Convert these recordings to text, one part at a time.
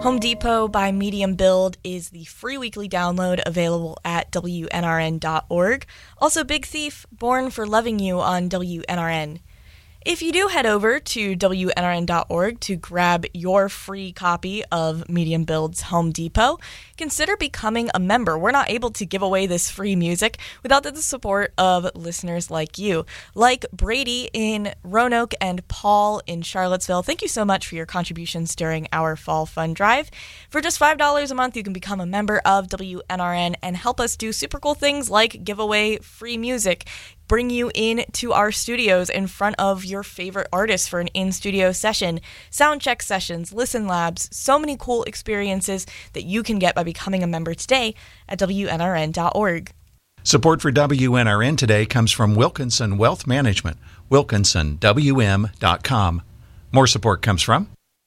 Home Depot by Medium Build is the free weekly download available at WNRN.org. Also, Big Thief, Born for Loving You on WNRN. If you do head over to WNRN.org to grab your free copy of Medium Build's Home Depot, consider becoming a member. We're not able to give away this free music without the support of listeners like you, like Brady in Roanoke and Paul in Charlottesville. Thank you so much for your contributions during our Fall Fund Drive. For just $5 a month, you can become a member of WNRN and help us do super cool things like give away free music, bring you in to our studios in front of your favorite artists for an in-studio session, sound check sessions, listen labs, so many cool experiences that you can get by becoming a member today at WNRN.org. Support for WNRN today comes from Wilkinson Wealth Management, wilkinsonwm.com. More support comes from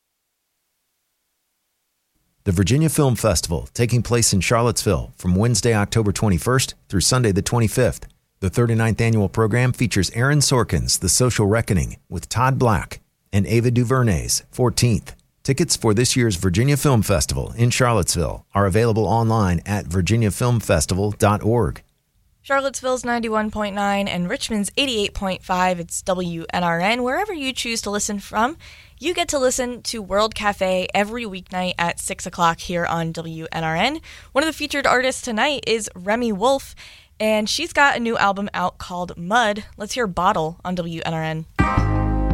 the Virginia Film Festival, taking place in Charlottesville from Wednesday, October 21st through Sunday the 25th. The 39th annual program features Aaron Sorkin's The Social Reckoning with Todd Black and Ava DuVernay's 14th. Tickets for this year's Virginia Film Festival in Charlottesville are available online at virginiafilmfestival.org. Charlottesville's 91.9 and Richmond's 88.5. It's WNRN. Wherever you choose to listen from, you get to listen to World Cafe every weeknight at 6 o'clock here on WNRN. One of the featured artists tonight is Remy Wolf, and she's got a new album out called Mud. Let's hear Bottle on WNRN.